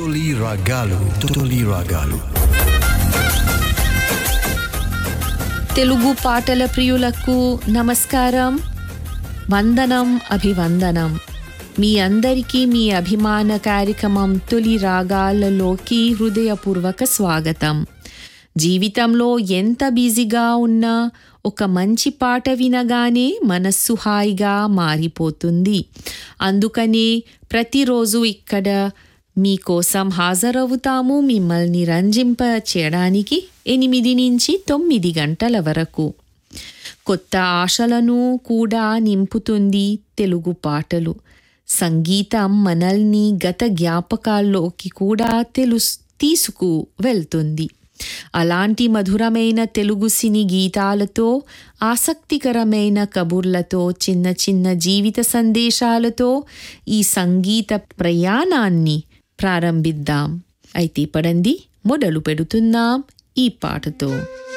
తొలి రాగాలు తెలుగు పాటల ప్రియులకు నమస్కారం, వందనం, అభివందనం. మీ అందరికీ మీ అభిమాన కార్యక్రమం తొలి రాగాలలోకి హృదయపూర్వక స్వాగతం. జీవితంలో ఎంత బిజీగా ఉన్నా ఒక మంచి పాట వినగానే మనస్సు హాయిగా మారిపోతుంది. అందుకనే ప్రతిరోజు ఇక్కడ మీకోసం హాజరవుతాము, మిమ్మల్ని రంజింప చేయడానికి 8 నుంచి 9 గంటల వరకు. కొత్త ఆశలను కూడా నింపుతుంది తెలుగు పాటలు. సంగీతం మనల్ని గత జ్ఞాపకాల్లోకి కూడా తీసుకు వెళ్తుంది. అలాంటి మధురమైన తెలుగు సినీ గీతాలతో, ఆసక్తికరమైన కబుర్లతో, చిన్న చిన్న జీవిత సందేశాలతో ఈ సంగీత ప్రయాణాన్ని ప్రారంభిద్దాం. అయితే పడండి, మొదలు పెడుతున్నాం ఈ పాటతో.